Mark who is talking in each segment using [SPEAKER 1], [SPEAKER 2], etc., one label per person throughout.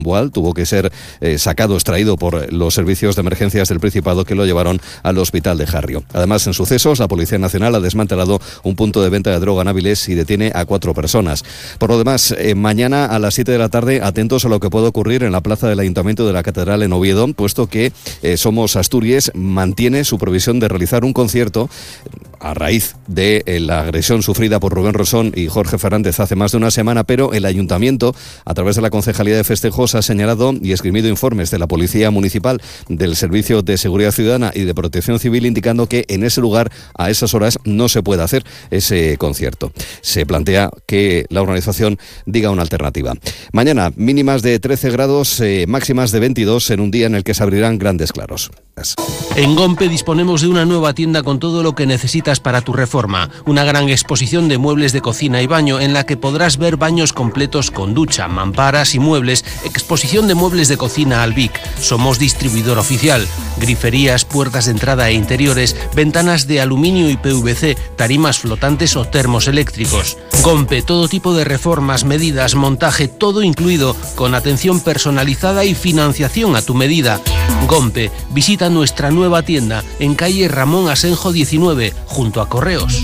[SPEAKER 1] Boal tuvo que ser extraído por los servicios de emergencias del Principado, que lo llevaron al hospital de Jarrio. Además, en sucesos, la Policía Nacional ha desmantelado un punto de venta de droga en Avilés y detiene a 4 personas. Por lo demás, mañana a las 7 de la tarde, atentos a lo que puede ocurrir en la plaza del Ayuntamiento de la Catedral en Oviedo, puesto que Somos Asturias mantiene su previsión de realizar un concierto a raíz de la agresión sufrida por Rubén Rosón y Jorge Fernández hace más de una semana, pero el Ayuntamiento, a través de la Concejalía de Festejos, ha señalado y esgrimido informes de la Policía Municipal, del Servicio de Seguridad Ciudadana y de Protección Civil, indicando que en ese lugar, a esas horas, no se puede hacer ese concierto. Se plantea que la organización diga una alternativa. Mañana, mínimas de 13 grados, máximas de 22, en un día en el que se abrirán grandes claros.
[SPEAKER 2] En Gompe disponemos de una nueva tienda con todo lo que necesitas para tu reforma. Una gran exposición de muebles de cocina y baño, en la que podrás ver baños completos con ducha, mamparas y muebles. Exposición de muebles de cocina Albic. Somos distribuidor oficial. Griferías, puertas de entrada e interiores, ventanas de aluminio y PVC, tarimas flotantes o termos eléctricos. Gompe, todo tipo de reformas, medidas, montaje, todo incluido, con atención personalizada y financiación a tu medida. Gompe, visita nuestra nueva tienda en calle Ramón Asenjo 19, junto a Correos.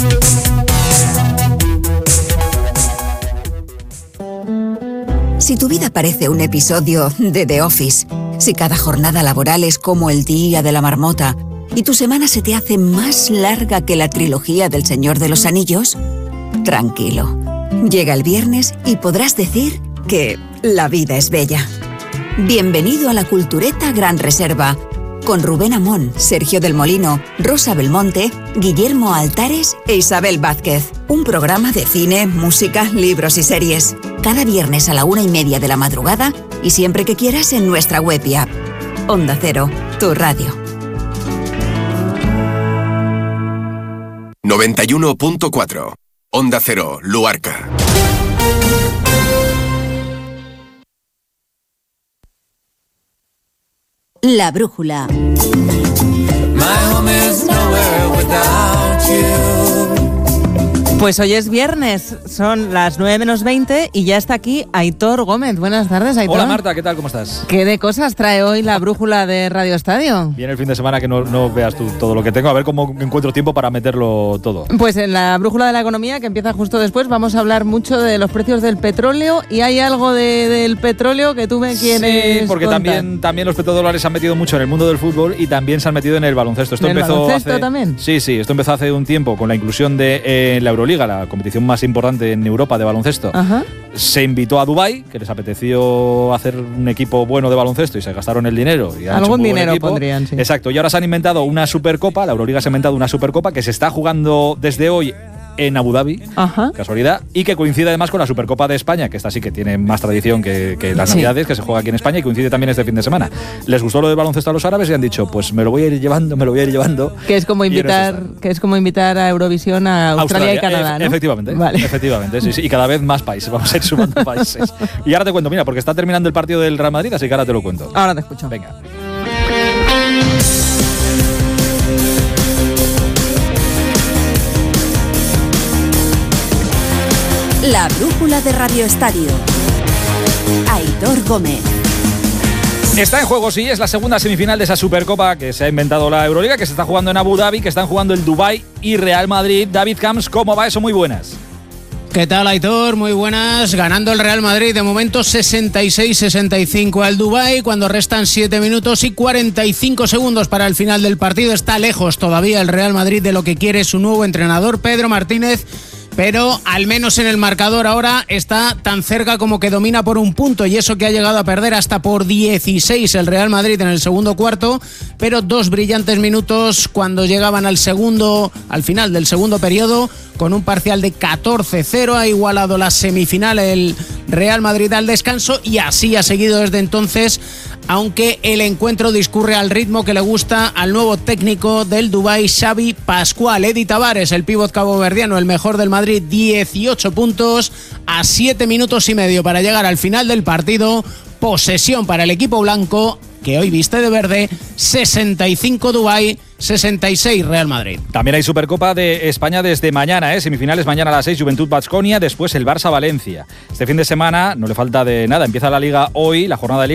[SPEAKER 3] Si tu vida parece un episodio de The Office, si cada jornada laboral es como el día de la marmota y tu semana se te hace más larga que la trilogía del Señor de los Anillos, tranquilo. Llega el viernes y podrás decir que la vida es bella. Bienvenido a la Cultureta Gran Reserva, con Rubén Amón, Sergio del Molino, Rosa Belmonte, Guillermo Altares e Isabel Vázquez. Un programa de cine, música, libros y series. Cada viernes a la 1:30 de la madrugada y siempre que quieras en nuestra web y app. Onda Cero, tu radio.
[SPEAKER 4] 91.4. Onda Cero, Luarca.
[SPEAKER 3] La Brújula.
[SPEAKER 5] Pues hoy es viernes, son las 9 menos 20 y ya está aquí Aitor Gómez. Buenas tardes, Aitor.
[SPEAKER 6] Hola Marta, ¿qué tal? ¿Cómo estás?
[SPEAKER 5] ¿Qué de cosas trae hoy la brújula de Radio Estadio?
[SPEAKER 6] Viene el fin de semana que no veas tú todo lo que tengo, a ver cómo encuentro tiempo para meterlo todo.
[SPEAKER 5] Pues en la brújula de la economía, que empieza justo después, vamos a hablar mucho de los precios del petróleo, y hay algo del petróleo que tú me quieres
[SPEAKER 6] Sí, porque
[SPEAKER 5] contar.
[SPEAKER 6] también los petrodólares se han metido mucho en el mundo del fútbol y también se han metido en el baloncesto.
[SPEAKER 5] ¿En el baloncesto también?
[SPEAKER 6] Sí, esto empezó hace un tiempo con la inclusión de la Euroliga, la competición más importante en Europa de baloncesto.
[SPEAKER 5] Ajá.
[SPEAKER 6] Se invitó a Dubái, que les apeteció hacer un equipo bueno de baloncesto y se gastaron el dinero. Y han hecho
[SPEAKER 5] Algún
[SPEAKER 6] un muy buen
[SPEAKER 5] dinero
[SPEAKER 6] equipo.
[SPEAKER 5] pondrían, sí.
[SPEAKER 6] Exacto, y ahora se han inventado una Supercopa, la Euroliga se ha inventado una Supercopa que se está jugando desde hoy en Abu Dhabi,
[SPEAKER 5] Ajá.
[SPEAKER 6] casualidad, y que coincide además con la Supercopa de España, que esta sí que tiene más tradición que las
[SPEAKER 5] Sí.
[SPEAKER 6] Navidades, que se juega aquí en España y coincide también este fin de semana. Les gustó lo del baloncesto a los árabes y han dicho, pues me lo voy a ir llevando.
[SPEAKER 5] Que es como invitar a Eurovisión a Australia y Canadá, ¿no?
[SPEAKER 6] Efectivamente,
[SPEAKER 5] Vale.
[SPEAKER 6] efectivamente, sí, y cada vez más países, vamos a ir sumando países. Y ahora te cuento, mira, porque está terminando el partido del Real Madrid, así que ahora te lo cuento.
[SPEAKER 5] Ahora te escucho.
[SPEAKER 6] Venga.
[SPEAKER 3] La Brújula de Radio Estadio. Aitor Gómez.
[SPEAKER 6] Está en juego, sí, es la segunda semifinal de esa Supercopa que se ha inventado la Euroliga, que se está jugando en Abu Dhabi, que están jugando el Dubái y Real Madrid. David Camps, ¿cómo va eso? Muy buenas.
[SPEAKER 7] ¿Qué tal, Aitor? Muy buenas. Ganando el Real Madrid de momento 66-65 al Dubái, cuando restan 7 minutos y 45 segundos para el final del partido. Está lejos todavía el Real Madrid de lo que quiere su nuevo entrenador, Pedro Martínez, pero al menos en el marcador ahora está tan cerca como que domina por un punto, y eso que ha llegado a perder hasta por 16 el Real Madrid en el segundo cuarto, pero 2 brillantes minutos cuando llegaban al final del segundo periodo, con un parcial de 14-0, ha igualado la semifinal el Real Madrid al descanso, y así ha seguido desde entonces, aunque el encuentro discurre al ritmo que le gusta al nuevo técnico del Dubái, Xavi Pascual. Edi Tavares, el pívot caboverdiano, el mejor del Madrid, 18 puntos a 7 minutos y medio para llegar al final del partido. Posesión para el equipo blanco, que hoy viste de verde. 65 Dubái, 66 Real Madrid.
[SPEAKER 6] También hay Supercopa de España desde mañana, semifinales mañana a las 6, Juventud Baskonia, después el Barça Valencia. Este fin de semana no le falta de nada, empieza la Liga hoy, la jornada de Liga.